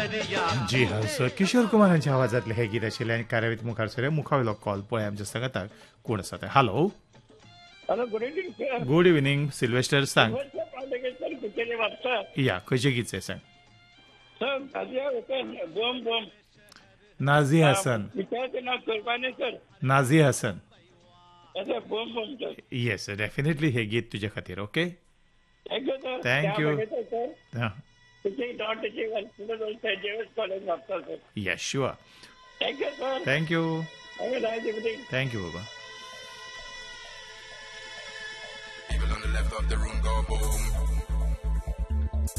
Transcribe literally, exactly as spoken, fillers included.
जी हा सर किशोर कुमार हांच्या आवाजातले हे गीत आशिल्लें आनी कार्यावळीत मुखार सर मुखावेलो कॉल पळय आमच्या सांगाताक कोण आसा ते. Hello hello good evening sir. Good evening Sylvester सांग. सर कुठे वाटतं या खंयचे गीत जाय सांग. Sir Nazia Hussain bomb bomb. Nazia Hasan. विचारते ना कुर्बानी सर. नाझिया हसन. असं bomb bomb sir. Yes definitely हे गीत तुझ्या खातीर. Okay thank you sir. Thank you. Sir teaching, not teaching, and students also at J S College, Nagpur, sir. Yes, sure. Thank you, sir. Thank you. Have a nice evening. Thank you, Baba. People on the left of the room go boom.